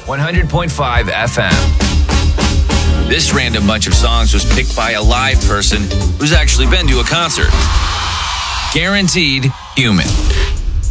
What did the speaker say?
100.5 FM. This random bunch of songs was picked by a live person who's actually been to a concert. Guaranteed human.